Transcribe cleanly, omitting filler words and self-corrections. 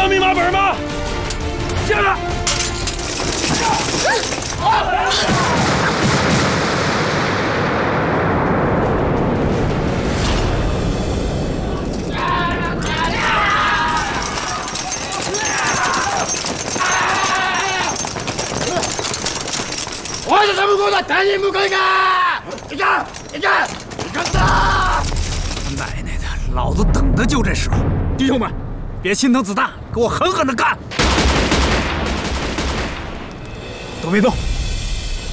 密码本吗？下来！ 我是他们国的单一木工一个，你看， 奶奶的，老子等的就这时候！弟兄们，别心疼子弹，给我狠狠的干！都别动！